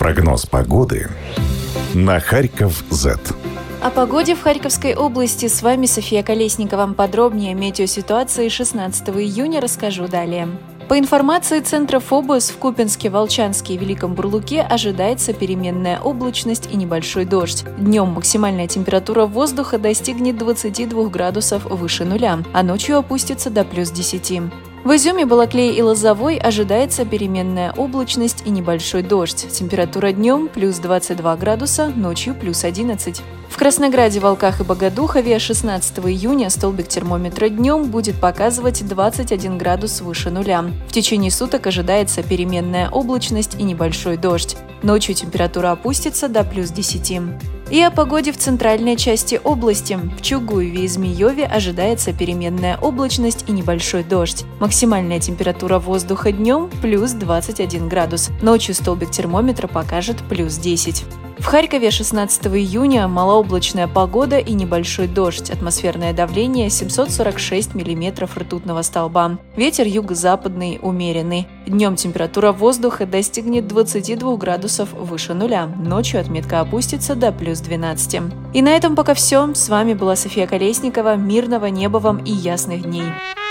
Прогноз погоды на Харьков.Z. О погоде в Харьковской области с вами София Колесникова. Подробнее о метеоситуации 16 июня расскажу далее. По информации Центра ФОБОС, в Купянске, Волчанске и Великом Бурлуке ожидается переменная облачность и небольшой дождь. Днем максимальная температура воздуха достигнет 22 градусов выше нуля, а ночью опустится до плюс 10. В Изюме, Балаклее и Лозовой ожидается переменная облачность и небольшой дождь. Температура днем плюс 22 градуса, ночью плюс 11. В Краснограде, Волках и Богодухове 16 июня столбик термометра днем будет показывать 21 градус выше нуля. В течение суток ожидается переменная облачность и небольшой дождь. Ночью температура опустится до плюс 10. И о погоде в центральной части области. В Чугуеве и Змееве ожидается переменная облачность и небольшой дождь. Максимальная температура воздуха днем плюс 21 градус. Ночью столбик термометра покажет плюс 10. В Харькове 16 июня малооблачная погода и небольшой дождь. Атмосферное давление 746 мм ртутного столба. Ветер юго-западный умеренный. Днем температура воздуха достигнет 22 градусов выше нуля. Ночью отметка опустится до плюс 12. И на этом пока все. С вами была София Колесникова. Мирного неба вам и ясных дней.